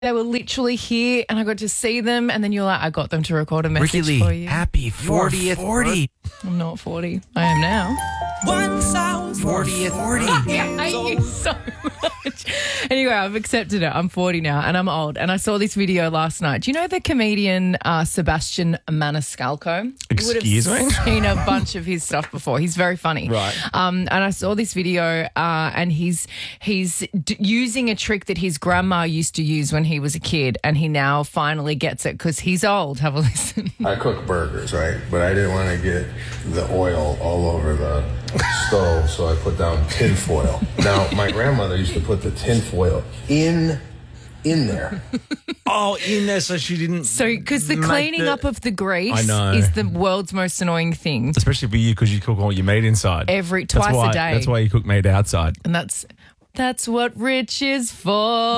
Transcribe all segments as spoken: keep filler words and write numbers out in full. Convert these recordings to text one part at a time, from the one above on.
They were literally here and I got to see them, and then you're like, I got them to record a message Ricky Lee, for you. happy fortieth. forty. I'm not forty. I am now. fortieth. forty. I hate you so much. Anyway, I've accepted it. I'm forty now and I'm old. And I saw this video last night. Do you know the comedian uh, Sebastian Maniscalco? Excuse you would have me? seen a bunch of his stuff before. He's very funny. Right. Um, and I saw this video uh, and he's he's d- using a trick that his grandma used to use when he was a kid, and he now finally gets it because he's old. Have a listen. I cook burgers, right? But I didn't want to get the oil all over the stove, so I put down tin foil. Now, my grandmother used to put the tin foil in in there. Oh, in there, so she didn't. So, because the make cleaning the- up of the grease I know. is the world's most annoying thing. Especially for you, because you cook all your meat inside. Every That's twice why, a day. That's why you cook meat outside. And that's that's what rich is for.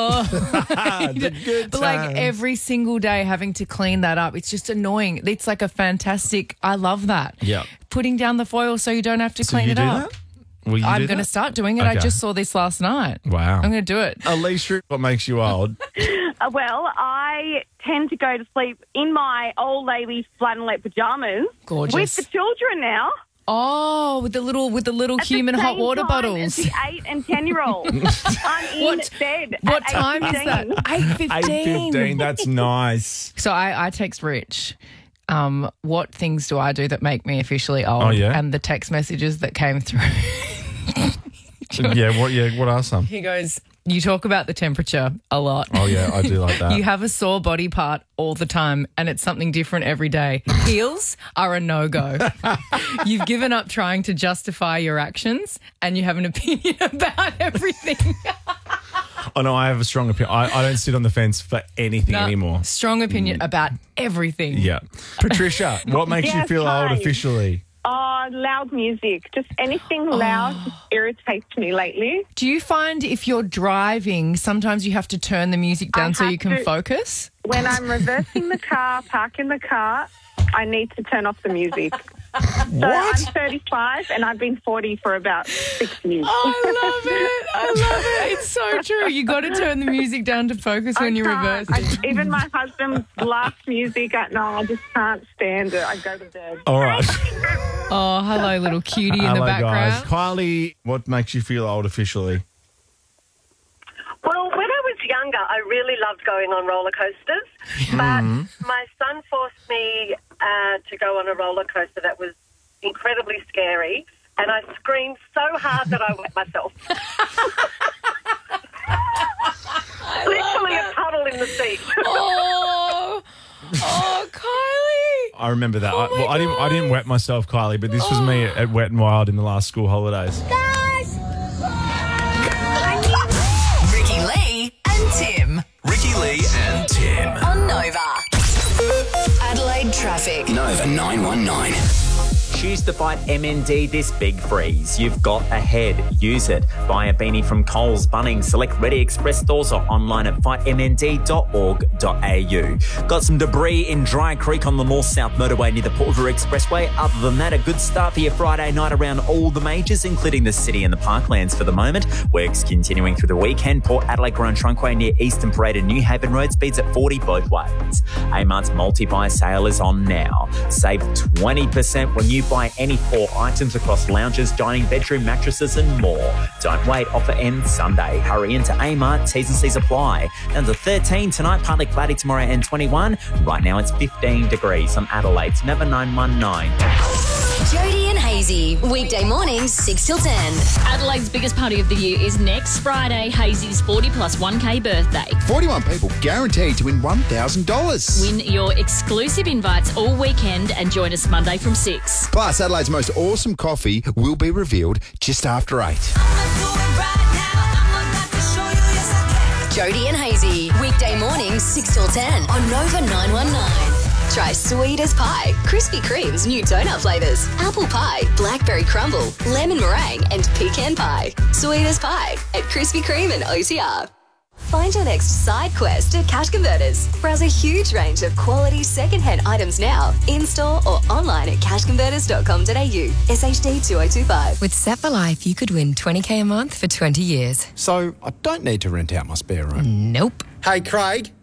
The good But like times. every single day having to clean that up, it's just annoying. It's like a fantastic, I love that. Yeah. Putting down the foil so you don't have to So clean you it do up. that? Will you I'm do going to that? start doing it. I Okay. just saw this last night. Wow. I'm going to do it. Alicia, what makes you old? Uh, well, I tend to go to sleep in my old lady flannelette pajamas Gorgeous. with the children now. Oh, with the little with the little At the human hot same water time bottles. as the eight and ten year olds. I'm in What- bed. What at time is that? eight fifteen. eight fifteen, that's nice. So I, I text Rich, um, what things do I do that make me officially old? Oh, yeah? And the text messages that came through. Yeah, what Yeah, what are some? He goes, you talk about the temperature a lot. Oh, yeah, I do like that. You have a sore body part all the time and it's something different every day. Heels are a no-go. You've given up trying to justify your actions and you have an opinion about everything. Oh, no, I have a strong opinion. I, I don't sit on the fence for anything No, anymore. Strong opinion about everything. Yeah. Patricia, what makes you Yes, feel old hi. officially? Oh, loud music. Just anything loud just irritates me lately. Do you find if you're driving, sometimes you have to turn the music down I so you have can to- focus? When I'm reversing the car, parking the car, I need to turn off the music. So What? I'm thirty-five and I've been forty for about six years. I love it. I love it. It's so true. You got to turn the music down to focus when I you're can't. reversing. I, even my husband blasts music. I, no, I just can't stand it. I go to bed. All right. Oh, hello, little cutie in Hello, the background. guys. Kylie, what makes you feel old officially? Well, when I was younger, I really loved going on roller coasters, but my son forced me uh, to go on a roller coaster that was incredibly scary, and I screamed so hard that I wet myself. Literally a puddle in the seat. Oh, oh, Kylie. I remember that. Oh I, my well, I didn't. I didn't wet myself, Kylie, but this was me at Wet and Wild in the last school holidays. Ricky Lee and Tim Ricky Lee and Tim. on Nova. Adelaide traffic. Nova nine one nine. Choose to fight M N D this big freeze. You've got ahead. Use it. Buy a beanie from Coles, Bunnings, select Ready Express stores or online at fight m n d dot org dot a u. Got some debris in Dry Creek on the north-south motorway near the Port River Expressway. Other than that, a good start for your Friday night around all the majors, including the city and the parklands for the moment. Works continuing through the weekend. Port Adelaide Grand Trunkway near Eastern Parade and New Haven Road speeds at forty both ways. Amart's multi-buy sale is on now. Save twenty percent when you buy any four items across lounges, dining, bedroom, mattresses and more. Don't wait, offer ends Sunday. Hurry into Amart, T's and C's apply. Down to thirteen tonight, partly cloudy tomorrow and twenty-one. Right now it's fifteen degrees on Adelaide's Nova nine one nine. Jody and Hazy, weekday mornings six till ten. Adelaide's biggest party of the year is next Friday, Hazy's forty plus one K birthday. forty-one people guaranteed to win one thousand dollars. Win your exclusive invites all weekend and join us Monday from six. Plus, Adelaide's most awesome coffee will be revealed just after eight. Jody and Hazy, weekday mornings six till ten on Nova nine one nine. Try sweet as pie, Krispy Kreme's new donut flavours, apple pie, blackberry crumble, lemon meringue and pecan pie. Sweet as pie at Krispy Kreme and O T R. Find your next side quest at Cash Converters. Browse a huge range of quality second-hand items now, in-store or online at cash converters dot com dot a u. S H D two oh two five. With Set for Life, you could win twenty k a month for twenty years. So, I don't need to rent out my spare room. Nope. Hey, Craig.